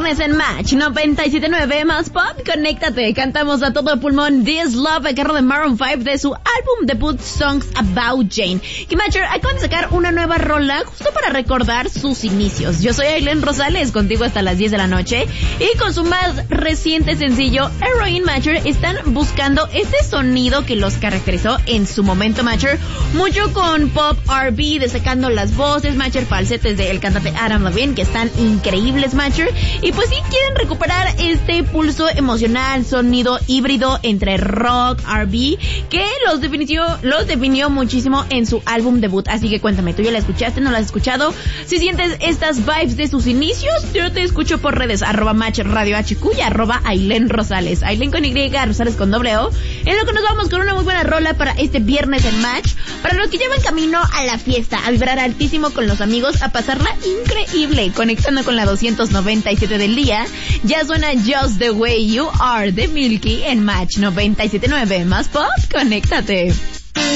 viernes en Match 97.9 más pop. Conéctate, cantamos a todo pulmón This Love a cargo de Maroon 5 de su álbum debut Songs About Jane. Que Matcher acaban de sacar una nueva rola justo para recordar sus inicios. Yo soy Ailén Rosales, contigo hasta las 10 de la noche. Y con su más reciente sencillo Heroin, Matcher, están buscando este sonido que los caracterizó en su momento, Matcher. Mucho con pop R&B, destacando las voces, Matcher, falsetes del cantante Adam Levine, que están increíbles, Matcher. Y pues sí, quieren recuperar este pulso emocional, sonido híbrido entre rock, R&B, que los definió muchísimo en su álbum debut. Así que cuéntame, ¿tú ya la escuchaste? ¿No la has escuchado? Si sientes estas vibes de sus inicios, yo te escucho por redes, @Match Radio HQ y @Ailén Rosales. Ailén con Y, Rosales con doble O. En lo que nos vamos con una muy buena rola para este viernes en Match, para los que llevan camino a la fiesta, a vibrar altísimo con los amigos, a pasarla increíble, conectando con la 297 del día. Ya suena Just the Way You Are de Milky en Match 97.9 más pop. Conéctate.